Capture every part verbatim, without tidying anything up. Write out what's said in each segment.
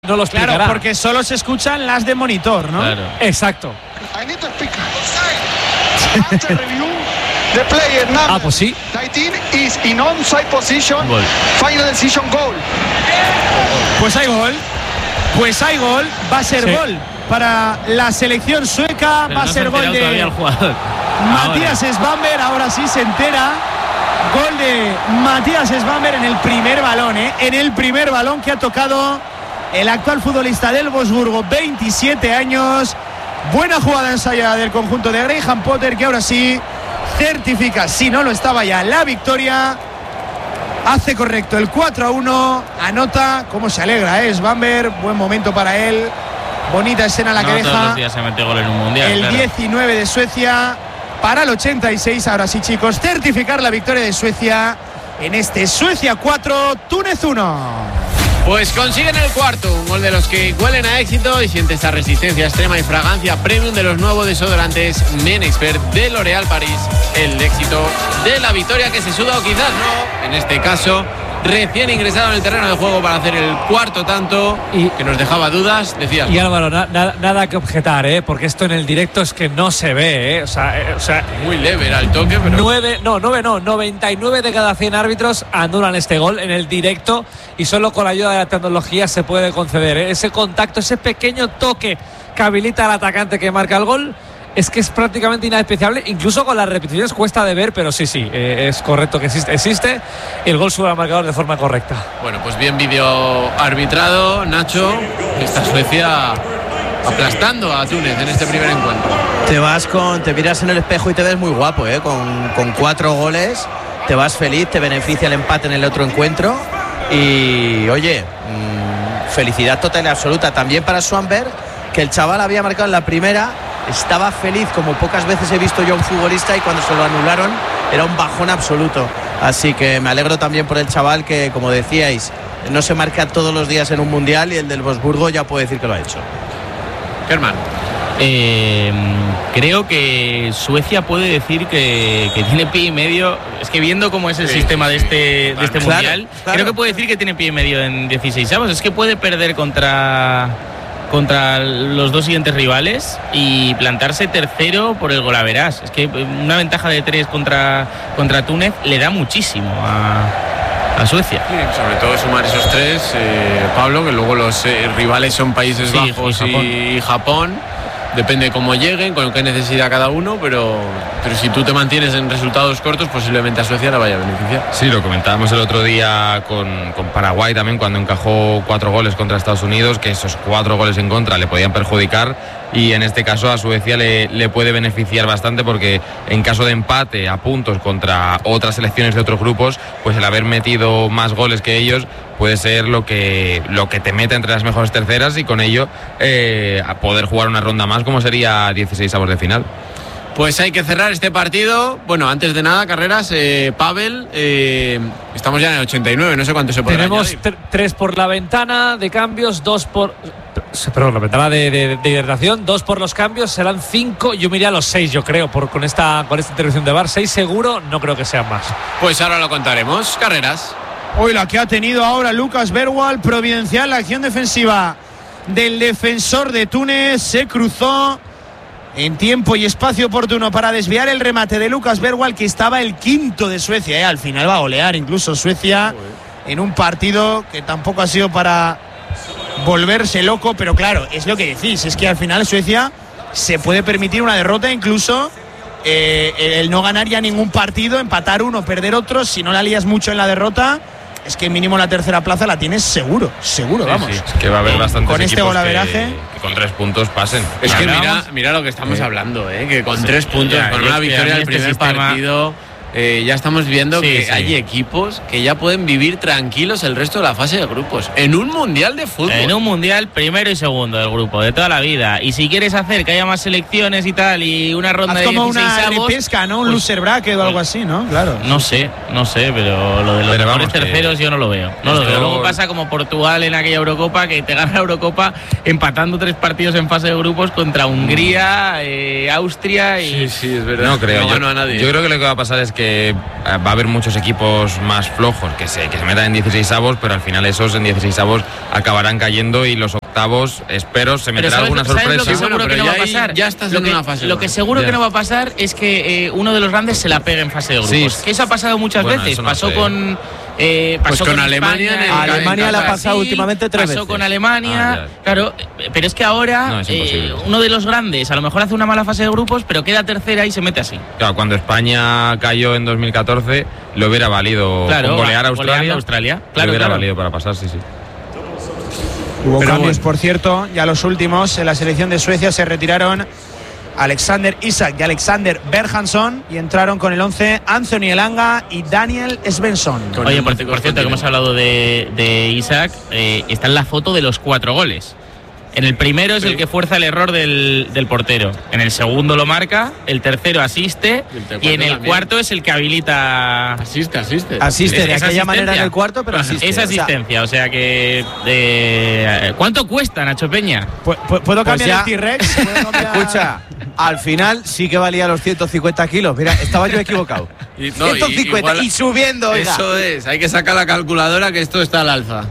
no lo explicará. Claro, porque solo se escuchan las de monitor, ¿no? Claro. Exacto. Ah, pues sí. is in onside position. Gol. Final decision goal. Pues hay gol. Pues hay gol. Va a ser Sí. gol para la selección sueca. Pero Va no a se ha ser gol enterado todavía de el jugador. Matías Svanberg. Ahora sí se entera. Gol de Matías Svanberg en el primer balón, ¿eh? En el primer balón que ha tocado el actual futbolista del Wolfsburgo, veintisiete años. Buena jugada ensayada del conjunto de Graham Potter, que ahora sí certifica, si no lo estaba ya, la victoria. Hace correcto el cuatro a uno. Anota, cómo se alegra, ¿eh? Svanberg, buen momento para él. Bonita escena la No que todos deja los días se mete gol en un mundial, el claro. diecinueve de Suecia para el ochenta y seis. Ahora sí, chicos, certificar la victoria de Suecia en este Suecia cuatro, Túnez uno. Pues consiguen el cuarto, un gol de los que huelen a éxito y siente esa resistencia extrema y fragancia premium de los nuevos desodorantes Men Expert de L'Oréal París. El éxito de la victoria que se suda o quizás no, en este caso, recién ingresado en el terreno de juego para hacer el cuarto tanto Y- que nos dejaba dudas, decías. Y Álvaro, na- na- nada que objetar, ¿eh? Porque esto en el directo es que no se ve, ¿eh? O sea, eh, o sea Muy leve era el toque, pero nueve, no, nueve no, noventa y nueve de cada cien árbitros anulan este gol en el directo y solo con la ayuda de la tecnología se puede conceder, ¿eh? Ese contacto, ese pequeño toque que habilita al atacante que marca el gol. Es que es prácticamente inadespeciable, incluso con las repeticiones cuesta de ver, pero sí, sí, eh, es correcto que existe, existe y el gol sube al marcador de forma correcta. bueno, pues bien vídeo arbitrado, Nacho. Esta Suecia aplastando a Túnez en este primer encuentro. Te vas con, te miras en el espejo y te ves muy guapo, ¿eh? Con, con cuatro goles, te vas feliz, te beneficia el empate en el otro encuentro y, oye, mmm, felicidad total y absoluta también para Svanberg, que el chaval había marcado en la primera, estaba feliz como pocas veces he visto yo a un futbolista y cuando se lo anularon era un bajón absoluto. Así que me alegro también por el chaval que, como decíais, no se marca todos los días en un mundial y el del Wolfsburgo ya puedo decir que lo ha hecho. Germán. Eh, creo que Suecia puede decir que, que tiene pie y medio. Es que viendo cómo es el Sí, sistema de sí, este, de este claro, mundial, claro. creo que puede decir que tiene pie y medio en dieciseisavos. Es que puede perder contra, contra los dos siguientes rivales y plantarse tercero por el golaveras. Es que una ventaja de tres contra, contra Túnez le da muchísimo a, a Suecia. Sí, sobre todo sumar esos tres, eh, Pablo, que luego los eh, rivales son Países Sí, Bajos y Japón. y Japón. Depende de cómo lleguen, con qué necesidad cada uno, pero, pero si tú te mantienes en resultados cortos, posiblemente a Suecia la vaya a beneficiar. Sí, lo comentábamos el otro día con, con Paraguay también, cuando encajó cuatro goles contra Estados Unidos, que esos cuatro goles en contra le podían perjudicar, y en este caso a Suecia le, le puede beneficiar bastante, porque en caso de empate a puntos contra otras selecciones de otros grupos, pues el haber metido más goles que ellos puede ser lo que, lo que te meta entre las mejores terceras y con ello eh, a poder jugar una ronda más, como sería dieciseisavos de final. Pues hay que cerrar este partido. Bueno, antes de nada, Carreras, eh, Pavel, eh, estamos ya en el ochenta y nueve, no sé cuánto se podrá Tenemos añadir. tr- tres por la ventana de cambios, dos por... Perdón, la ventana de, de, de hidratación, dos por los cambios, serán cinco. Yo me iría a los seis, yo creo, por, con, esta, con esta intervención de V A R. Seis seguro, no creo que sean más. Pues ahora lo contaremos. Carreras. Hoy la que ha tenido ahora Lucas Bergwall, providencial la acción defensiva del defensor de Túnez, se cruzó en tiempo y espacio oportuno para desviar el remate de Lucas Bergwall, que estaba el quinto de Suecia, ¿eh? Al final va a golear incluso Suecia en un partido que tampoco ha sido para volverse loco, pero claro, es lo que decís, es que al final Suecia se puede permitir una derrota, incluso eh, el no ganar ya ningún partido, empatar uno, perder otro, si no la lías mucho en la derrota, es que mínimo la tercera plaza la tienes seguro, seguro, Sí, vamos. sí, es que va a haber bastantes Con este equipos golaveraje que, que con tres puntos pasen. Es que mira, Hablábamos- mira lo que estamos Sí. hablando, ¿eh? Que con tres puntos, ya, con y una es que victoria a del mí este primer sistema- partido, eh, ya estamos viendo Sí, que sí. hay equipos que ya pueden vivir tranquilos el resto de la fase de grupos. En un mundial de fútbol. En un mundial primero y segundo del grupo, de toda la vida. Y si quieres hacer que haya más selecciones y tal, y una ronda Haz de como una dieciseisavos, repesca, ¿no? Un pues- loser bracket o algo así, ¿no? Claro. No sé, no sé, pero lo de los Pero mejores vamos, que- terceros yo no lo veo. No lo esto- veo. Luego pasa como Portugal en aquella Eurocopa, que te gana la Eurocopa empatando tres partidos en fase de grupos contra Hungría, eh, Austria y... Sí, sí, es verdad. No creo, No yo, ganó a nadie. yo creo que lo que va a pasar es que que va a haber muchos equipos más flojos que se, que se metan en dieciseisavos, pero al final esos en dieciseisavos acabarán cayendo y los octavos, espero, se meterá ¿sabes, alguna ¿sabes sorpresa. lo que seguro Bueno, que no pero va a ya ahí pasar? ya estás lo en que, una fase Lo más. que seguro Ya. que no va a pasar es que eh, uno de los grandes se la pegue en fase de grupos. Sí. Que eso ha pasado muchas Bueno, veces. eso no Pasó sé. con. Eh, Pues pasó con con Alemania España, en el- A Alemania en le ha Qatar. pasado últimamente tres pasó veces. con Alemania, Ah, ya. claro, pero es que ahora No, es eh, imposible. uno de los grandes a lo mejor hace una mala fase de grupos, pero queda tercera y se mete así. Claro, cuando España cayó en dos mil catorce, lo hubiera valido Claro, con golear a goleando Australia. a Australia. Lo Claro, hubiera claro. valido para pasar, sí, sí. Hubo Pero cambios, bueno. por cierto, ya los últimos. En la selección de Suecia se retiraron Alexander Isak y Alexander Berhansson y entraron con el once Anthony Elanga y Daniel Svensson. Con Oye, el por, Mágico por cierto, que hemos continente. hablado de, de Isaac, eh, está en la foto de los cuatro goles. En el primero es Sí. el que fuerza el error del, del portero. En el segundo lo marca, el tercero asiste Y el tercero y en el también. cuarto es el que habilita. Asiste, asiste. Asiste Es- de es aquella manera en asistencia. el cuarto, pero asiste. Es O sea, asistencia, o sea que. eh, ¿Cuánto cuesta, Nacho Peña? ¿Pu- pu- ¿Puedo Pues cambiar ya- el T-Rex? ¿Puedo cambiar- Escucha, al final sí que valía los ciento cincuenta kilos. Mira, estaba yo equivocado. Y- no, y- ciento cincuenta y, igual- subiendo, oiga. Eso es, hay que sacar la calculadora que esto está al alza.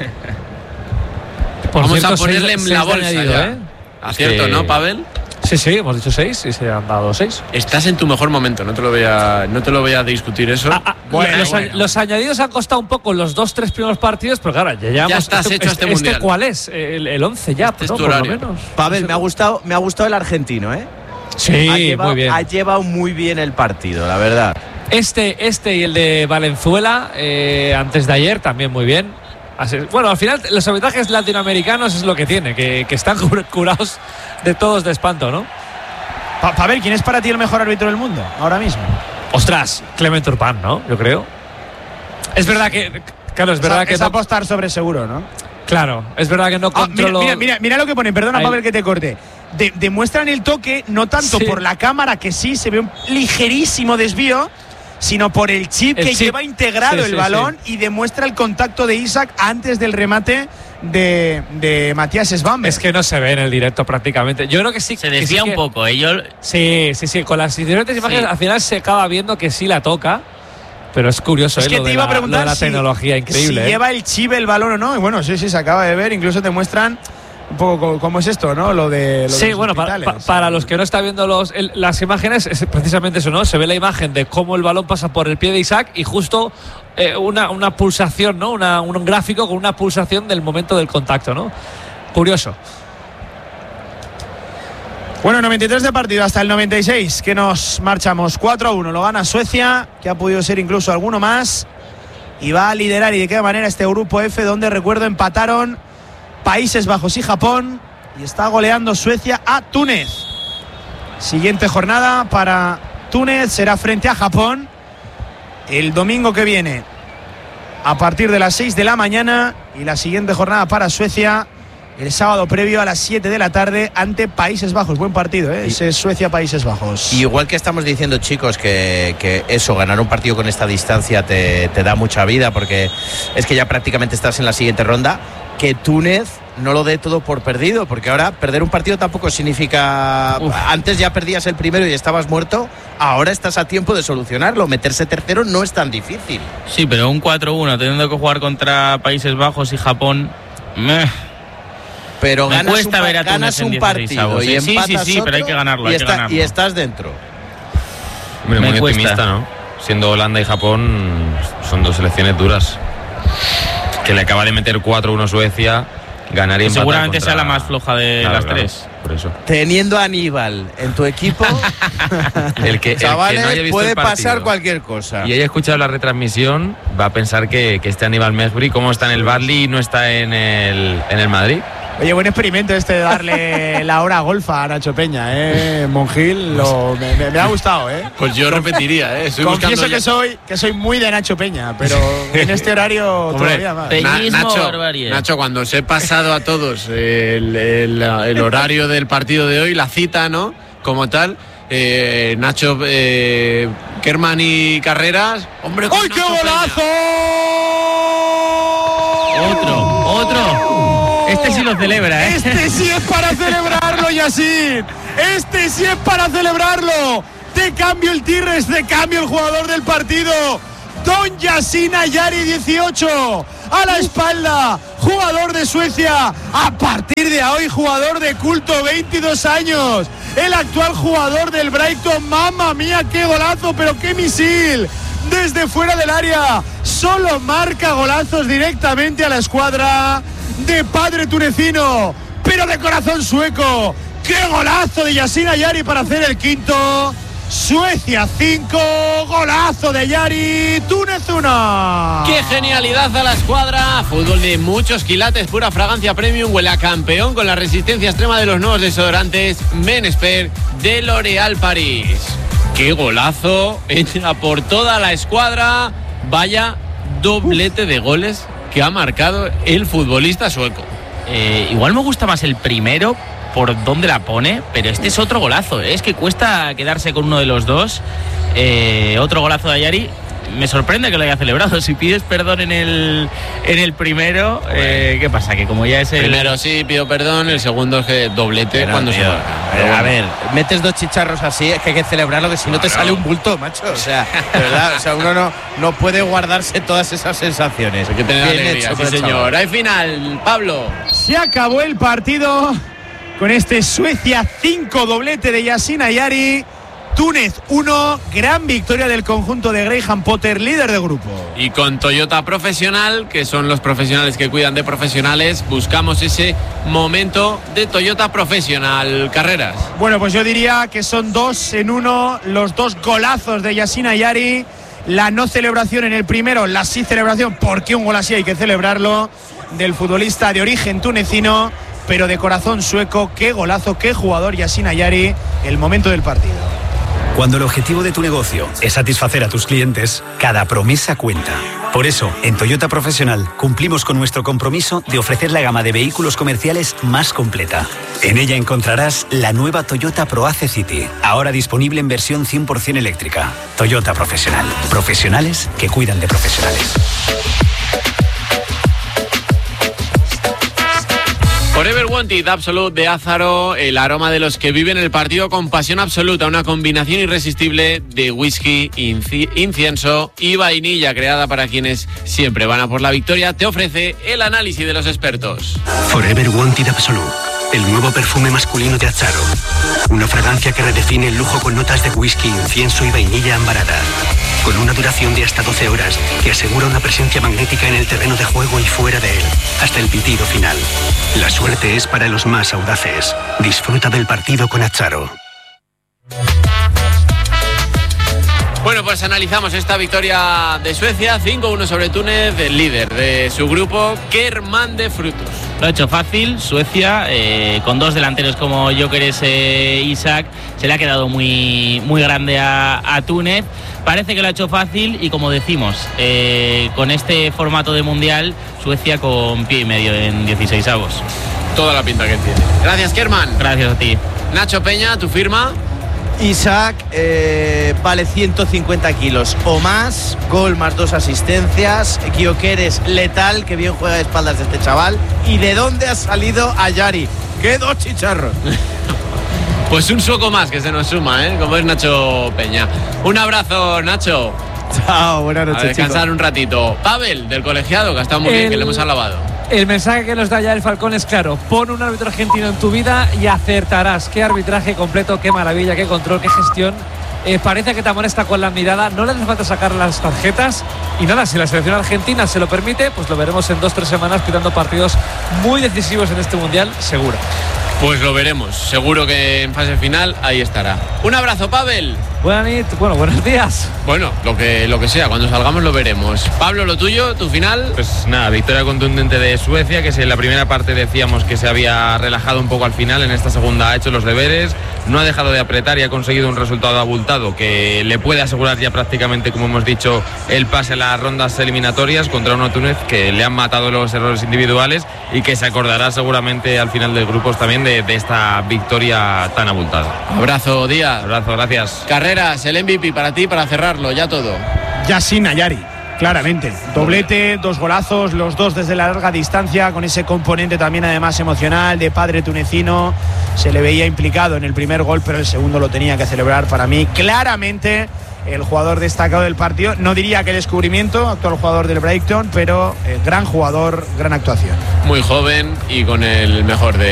Por Vamos cierto, a ponerle seis- en seis la de bolsa añadido, ya. ¿eh? Acierto, que- ¿no, Pavel? Sí, sí, hemos dicho seis y se han dado seis. Estás en tu mejor momento, no te lo voy a, no te lo voy a discutir eso. Ah, ah, Bueno, los, bueno. los añadidos han costado un poco los dos, tres primeros partidos, pero claro, ya llevamos. Ya estás hecho este mundial. ¿Cuál es? El, el once ya, Este es ¿no? tu Por lo horario. menos. Pavel, me ha gustado, me ha gustado el argentino, ¿eh? Sí, ha llevado, muy bien. ha llevado muy bien el partido, la verdad. Este, este y el de Valenzuela, eh, antes de ayer, también muy bien. Así- bueno, al final, los arbitrajes latinoamericanos es lo que tiene, que, que están cur- curados de todos de espanto, ¿no? Pa- Pavel, ¿quién es para ti el mejor árbitro del mundo ahora mismo? Ostras, Clement Urban, ¿no? Yo creo. Es verdad que. Claro, es verdad es, que es no. apostar sobre seguro, ¿no? Claro, es verdad que no Ah, mira, controlo. mira, mira, mira lo que ponen, perdona Ahí. Pavel que te corte. De- demuestran el toque no tanto Sí. por la cámara, que sí se ve un ligerísimo desvío, sino por el chip El que chip. lleva integrado Sí, el sí, balón y demuestra el contacto de Isaac antes del remate de, de Matías Svamberg. Es que no se ve en el directo prácticamente. Yo creo que sí. Se que desvía sí un que- poco. ¿eh? Yo, Sí, sí, sí. Con las diferentes imágenes Sí. al final se acaba viendo que sí la toca. Pero es curioso, Es ¿eh? que lo, te de iba a la, lo preguntar de la si- tecnología, increíble. si ¿eh? lleva el chip el balón o no. Y bueno, sí, sí, se acaba de ver. Incluso te muestran un poco co- cómo es esto, ¿no? Lo de, lo de Sí, los bueno, para, hospitales. pa- para los que no están viendo los, el- las imágenes, es precisamente eso, ¿no? Se ve la imagen de cómo el balón pasa por el pie de Isaac y justo eh, una, una pulsación, ¿no? Una, un gráfico con una pulsación del momento del contacto, ¿no? Curioso. Bueno, noventa y tres de partido hasta el noventa y seis, que nos marchamos cuatro a uno. Lo gana Suecia, que ha podido ser incluso alguno más. Y va a liderar y de qué manera este grupo F, donde recuerdo empataron Países Bajos y Japón. Y está goleando Suecia a Túnez. Siguiente jornada para Túnez será frente a Japón el domingo que viene a partir de las seis de la mañana. Y la siguiente jornada para Suecia el sábado previo a las siete de la tarde ante Países Bajos. Buen partido, ¿eh? Ese es Suecia-Países Bajos. Y igual que estamos diciendo, chicos, que, que eso, ganar un partido con esta distancia te, te da mucha vida, porque es que ya prácticamente estás en la siguiente ronda, que Túnez no lo dé todo por perdido, porque ahora perder un partido tampoco significa... Uf. Antes ya perdías el primero y estabas muerto, ahora estás a tiempo de solucionarlo. Meterse tercero no es tan difícil. sí, pero un cuatro uno, teniendo que jugar contra Países Bajos y Japón. meh. Pero Me ganas cuesta un, ver a Túnez ganas en un partido dieciseisavos, y ¿eh? Sí, empatas sí, sí, pero hay otro que ganarlo, y, hay que está- ganarlo. y estás dentro. Hombre, Me muy cuesta. optimista, ¿no? Siendo Holanda y Japón, son dos selecciones duras. Que le acaba de meter cuatro uno Suecia, ganar y Que empatar seguramente contra- sea la más floja de Claro, las claro, tres. Por eso. Teniendo a Aníbal en tu equipo, El que, el que chavales, no haya visto puede el partido pasar cualquier cosa. y haya escuchado la retransmisión, va a pensar que, que este Aníbal Mesbury, como está en el Burnley y no está en el, en el Madrid. Oye, buen experimento este de darle la hora a golfa a Nacho Peña, ¿eh? Monjil, lo- me, me- me ha gustado, ¿eh? Pues yo repetiría, ¿eh? Estoy Confieso buscando que ya- soy, que soy muy de Nacho Peña, pero en este horario Hombre, todavía más. Pe- Na- Peñismo, Nacho, barbarie. Nacho, cuando os he pasado a todos el, el- el horario del partido de hoy, la cita, ¿no? Como tal, eh, Nacho, eh, Kerman y Carreras. ¡Hombre, con ¡Ay, qué Nacho golazo! Otro, otro. Este sí lo celebra, ¿eh? Este sí es para celebrarlo, Yacine. Este sí es para celebrarlo. Te cambio el Tigres, te cambio el jugador del partido. Don Yasin Ayari, dieciocho, a la espalda, jugador de Suecia, a partir de hoy jugador de culto, veintidós años, el actual jugador del Brighton. Mamma mía, qué golazo, pero qué misil, desde fuera del área, solo marca golazos directamente a la escuadra de padre tunecino, pero de corazón sueco. Qué golazo de Yasin Ayari para hacer el quinto. Suecia cinco, golazo de Ayari, Túnez uno. ¡Qué genialidad a la escuadra! Fútbol de muchos quilates, pura fragancia premium, huele a campeón con la resistencia extrema de los nuevos desodorantes Men Expert de L'Oréal París. ¡Qué golazo! Entra por toda la escuadra. Vaya doblete de goles que ha marcado el futbolista sueco. Eh, igual me gusta más el primero por dónde la pone, pero este es otro golazo, ¿eh? Es que cuesta quedarse con uno de los dos. Eh, otro golazo de Ayari. Me sorprende que lo haya celebrado. Si pides perdón en el en el primero, eh, ¿qué pasa? Que como ya es el primero sí pido perdón, el segundo es que doblete. Pero cuando tío, se marca. Bueno. A ver, metes dos chicharros así, es que hay que celebrarlo, que si no, no te sale un bulto, macho. O sea, de verdad, o sea, uno no, no puede guardarse todas esas sensaciones. Hay que tener Bien alegría, hecho, sí, señor. Hay final, Pablo. Se acabó el partido con este Suecia cinco, doblete de Yasin Ayari. Túnez uno, gran victoria del conjunto de Graham Potter, líder de grupo. Y con Toyota Profesional, que son los profesionales que cuidan de profesionales, buscamos ese momento de Toyota Profesional. Carreras. Bueno, pues yo diría que son dos en uno, los dos golazos de Yasin Ayari. La no celebración en el primero, la sí celebración, porque un gol así hay que celebrarlo, del futbolista de origen tunecino, pero de corazón sueco. Qué golazo, qué jugador Yasin Ayari, el momento del partido. Cuando el objetivo de tu negocio es satisfacer a tus clientes, cada promesa cuenta. Por eso, en Toyota Profesional cumplimos con nuestro compromiso de ofrecer la gama de vehículos comerciales más completa. En ella encontrarás la nueva Toyota ProAce City, ahora disponible en versión cien por ciento eléctrica. Toyota Profesional. Profesionales que cuidan de profesionales. Forever Wanted Absolute de Ázaro, el aroma de los que viven el partido con pasión absoluta, una combinación irresistible de whisky, inci- incienso y vainilla, creada para quienes siempre van a por la victoria, te ofrece el análisis de los expertos. Forever Wanted Absolute, el nuevo perfume masculino de Ázaro, una fragancia que redefine el lujo con notas de whisky, incienso y vainilla ambarada, con una duración de hasta doce horas que asegura una presencia magnética en el terreno de juego y fuera de él, hasta el pitido final. La suerte es para los más audaces. Disfruta del partido con Ázaro. Bueno, pues analizamos esta victoria de Suecia, cinco uno sobre Túnez, el líder de su grupo, Kerman de Frutos. Lo ha hecho fácil, Suecia, eh, con dos delanteros como Gyökeres e Isak, se le ha quedado muy, muy grande a, a Túnez. Parece que lo ha hecho fácil y, como decimos, eh, con este formato de Mundial, Suecia con pie y medio en dieciséis avos. Toda la pinta que tiene. Gracias, Kerman. Gracias a ti. Nacho Peña, tu firma. Isak eh, vale ciento cincuenta kilos o más, gol más dos asistencias. Gyökeres letal, que bien juega de espaldas de este chaval. ¿Y de dónde ha salido Ayari? ¡Qué dos chicharros! Pues un soco más que se nos suma, ¿eh? Como es Nacho Peña. Un abrazo, Nacho. Chao, buenas noches, a descansar chicos. un ratito. Pavel, del colegiado, que ha estado muy el... bien, que le hemos alabado. El mensaje que nos da ya el Falcón es claro: pon un árbitro argentino en tu vida y acertarás. Qué arbitraje completo, qué maravilla, qué control, qué gestión. Eh, parece que te amonesta con la mirada, no le hace falta sacar las tarjetas. Y nada, si la selección argentina se lo permite, pues lo veremos en dos o tres semanas pitando partidos muy decisivos en este Mundial, seguro. Pues lo veremos, seguro que en fase final ahí estará. Un abrazo, Pavel. Buenas noches, bueno, buenos días. Bueno, lo que, lo que sea, cuando salgamos lo veremos. Pablo, lo tuyo, tu final. Pues nada, victoria contundente de Suecia, que si en la primera parte decíamos que se había relajado un poco al final, en esta segunda ha hecho los deberes, no ha dejado de apretar y ha conseguido un resultado abultado que le puede asegurar ya prácticamente, como hemos dicho, el pase a las rondas eliminatorias contra una Túnez que le han matado los errores individuales y que se acordará seguramente al final de grupos también de, de esta victoria tan abultada. Abrazo, Díaz. Abrazo, gracias. Carreras, el M V P para ti, para cerrarlo, ya todo. Yasin Ayari. Claramente, doblete, dos golazos, los dos desde la larga distancia, con ese componente también además emocional de padre tunecino. Se le veía implicado en el primer gol, pero el segundo lo tenía que celebrar. Para mí, claramente el jugador destacado del partido. No diría que descubrimiento, actual jugador del Brighton, pero eh, gran jugador, gran actuación. Muy joven y con el mejor de